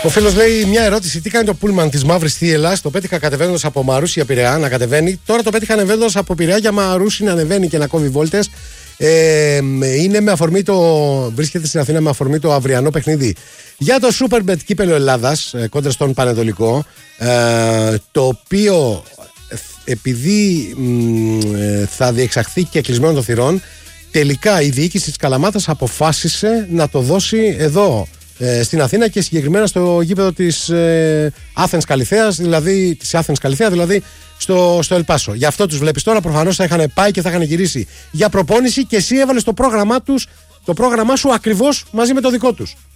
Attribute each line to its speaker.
Speaker 1: Ο φίλος λέει μια ερώτηση: τι κάνει το πούλμαν της Μαύρης Θύελλας? Το πέτυχα κατεβαίνοντας από Μαρούσι για Πειραιά να κατεβαίνει. Τώρα το πέτυχα ανεβαίνοντας από Πειραιά για Μαρούσι να ανεβαίνει και να κόβει βόλτες. Είναι με αφορμή βρίσκεται στην Αθήνα με αφορμή το αυριανό παιχνίδι για το Superbet κύπελλο Ελλάδας κόντρα στον Πανετολικό, το οποίο επειδή θα διεξαχθεί και κλεισμένο των θυρών, τελικά η διοίκηση της Καλαμάτας αποφάσισε να το δώσει εδώ στην Αθήνα και συγκεκριμένα στο γήπεδο της Athens Καλιθέας, δηλαδή της Athens Καλιθέα, δηλαδή στο Ελπάσο. Γι' αυτό τους βλέπεις τώρα, προφανώς θα είχαν πάει και θα είχαν γυρίσει για προπόνηση και εσύ έβαλες το πρόγραμμά σου ακριβώς μαζί με το δικό τους.